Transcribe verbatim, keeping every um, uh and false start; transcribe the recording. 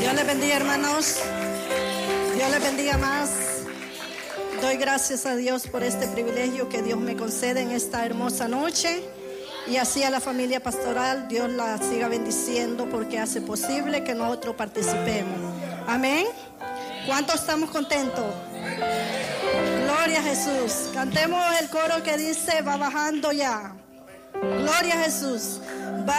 Dios les bendiga, hermanos. Dios les bendiga más. Doy gracias a Dios por este privilegio que Dios me concede en esta hermosa noche. Y así a la familia pastoral, Dios la siga bendiciendo porque hace posible que nosotros participemos. Amén. ¿Cuántos estamos contentos? Gloria a Jesús. Cantemos el coro que dice: va bajando ya. Gloria a Jesús. Va